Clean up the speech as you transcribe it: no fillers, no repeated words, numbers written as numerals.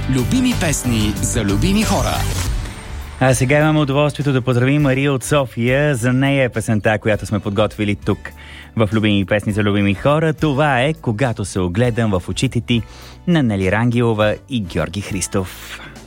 Любими песни за любими хора. А сега имаме удоволствието да поздравим Мария от София. За нея е песента, която сме подготвили тук в Любими песни за любими хора. Това е "Когато се огледам в очите ти" на Нели Рангелова и Георги Христов.